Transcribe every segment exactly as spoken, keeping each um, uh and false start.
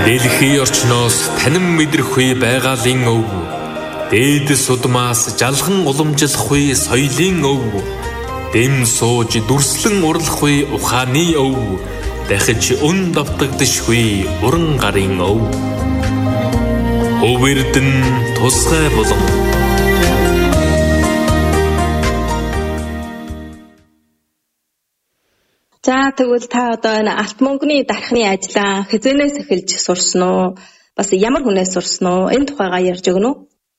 Дэлхий орчноос танин мэдрэхгүй байгалийн өв. Дээдэс удмаас жалган уламжлахгүй соёлын өв. Дэм сууж дүрслэн урлахгүй ухааны өв. Дахиж өн давтагдашгүй уран гарын өв. Өвөрдөн тусгай болон. За тэгвэл та одоо энэ алт мөнгөний дархны ажлаа хэзээс эхэлж сурсан уу? Бас ямар хүнээс сурсан уу? Энэ тухайгаа ярьж өгнө үү?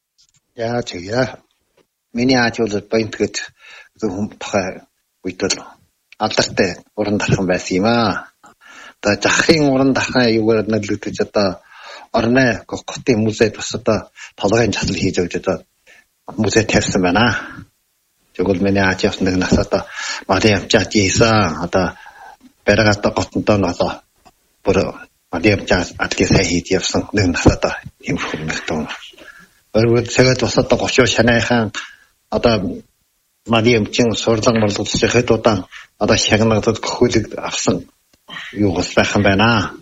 Яа чигээ. Миний ажил баянтгэд зөвхөн тухай үйтэл алдартай уран дархан байсан юм аа. Одоо жахын уран дархан аюугаар нэрлэгдэж одоо орны Кокотын музейд бас одоо толгойн жасал хийж өгч одоо музей тавьсан байна. Тэгвэл миний ажил нэг нас одоо Мари амчаад ийсэн одоо баригата готонтой одоо бүр Мари амчаад атлис хийж явсан нэг нас одоо юм хэмээгтэн. Өөрөөр хэлбэл бас одоо гочоо шанайхан одоо Мари амчин сурлан борлуулж хэд удаан одоо шагнагдад хөлөг авсан юу болсон байна.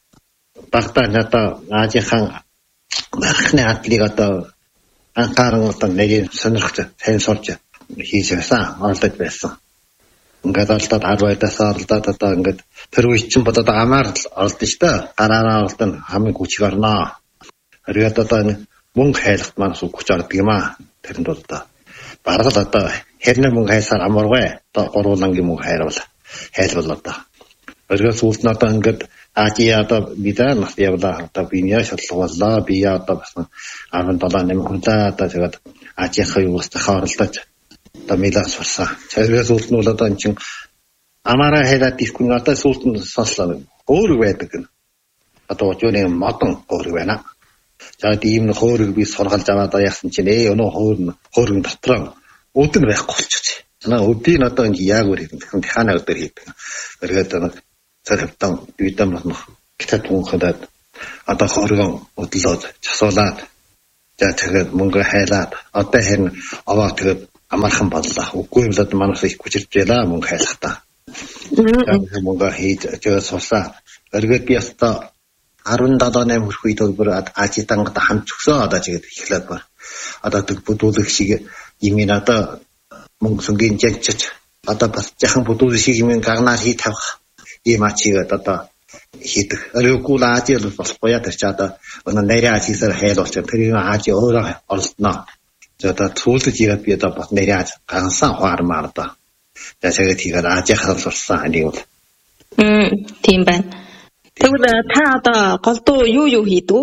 Багтаа надаа Азийн мархны атлиг одоо анхааран одоо нэг сонирхож сайн сурч хийж байсан оролдож байсан. Ингээд оролдоод арвайдаас оролдоод одоо ингээд тэр үе чинь бодоод амаар оролдсон шүү дээ. Гараараа оролдсон хамгийн хүчиг орноо. Хараад одоо мөнгө хайлахт маань хүч ордог юм аа. Тэрэнд бол одоо бараг л одоо хэрнээ мөнгө хайсаар амаргүй. Одоо гурвангийн мөнгө хайрвал хайлбал одоо. Өргөөс үлд нь одоо ингээд Ади одоо бидаа нас явлаа одоо биений шалгууллаа. Би одоо бас арван долоо нэм хүнлээ одоо тэгээд Азийнхаа юу устгахаа оролдож одоо мэлээ сурсан. Тэрээс үлд нь бол одоо эн чин амаараа хайдаад ирхэн одоо сүлд нь сонслоо. Өөр байдаг гэнэ. Одоо өчигний модон өөр байна. За тийм хөөрөг би сургалж аваад яасан чинь ээ өнөө хөөрн хөөргөн дотроо өдөн байхгүй болчихсон. Санаа өдийн одоо энэ яг өөр юм. Тэгэхээр дахиана өдөр хийдэг. Тэргээд нэг цархтан бидам нөх гитат хүнхэд одоо хөөргөн өдлөөд засуулаад за тэгээд мөнгө хайлаад одоо харин аваа тэгээд амархан боллоо. Үгүй бол одоо манайс их хүчирч байлаа мөнгө хайлахтаа. Тэгээд мөнгө хийж тэгээд суусаа. Тэргээд би одоо арван долоо нэм хүрэх үед бүр Азитангад хамт өгсөн одоо тэгээд эхлээд бар. Одоо тэг бүдүүлэг шиг юм ин одоо мөнгө сүнгийн жинчж одоо бас яхан бүдүүлэг шиг юм гарнаар хий тавих ийм ачигээд одоо хийдэг. Өөрөөр Азиад болохгүй яа тэр ч одоо өнөө нэрээ Азиасаар хайлуулж тэр Ази өөрөө оролдоно. За одоо цүүлж ирээд би одоо бас нэрээ гансан хуармаар одоо. За тэгээд хийгээд Азиахаар сурсан нэг бол. Мм тийм байна. Тэгвэл та одоо голдуу юу юу хийдэг?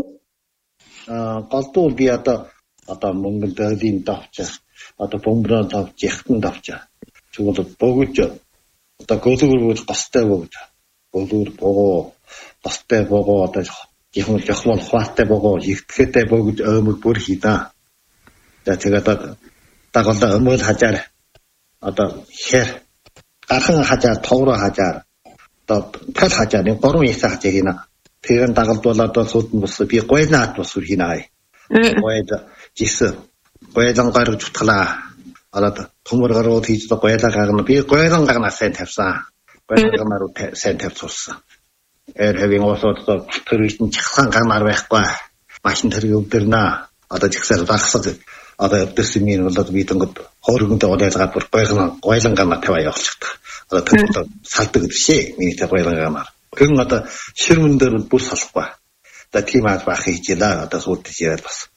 Аа голдуу би одоо одоо мөнгөнд дэлийн давч одоо бомброн давч яхтан давч. Тэгвэл богож одоо гөлөөр гостой богож. Гөлөөр богоо гостой богоо одоо юм жохмол хваатай богоо ихтгэхтэй богож өмөг бүр хийдэ. За тэгээд дагалда өмөл хажаар одоо хэр гархан хажаар товроо хажаар одоо тал хажаар нэг гурван ясаа хажаар хийнэ. Тэгэн дагалдвал одоо сүлдэн бус би гойнаад бус хийнэ. Гойд жис гойдан гарч утгалаа. Одоо төмөр гарууд хийж гойлаа гарна. Би гойлан гарнаа сайн тавьсан. Гойлан гарнаа сайн тавьчихсан. Эр хэвийн осоод тэр үеийн чахсан гарнаар байхгүй. Машин тэр өвдөрнө. Одоо жигсээр багсаг одоо өвдөрсөн юм бол би тэнгод хооргонд олоолгаад бүр гойлан гойлан гарнаа тавиа явуулчихдаг. Одоо тэр салдаг гэвшээ. Миний тэр гойлан гарнаа. Гэн одоо ширмэн дээр бүр салахгүй. Одоо тийм аа бах хийжээ. Одоо суултж яриад бас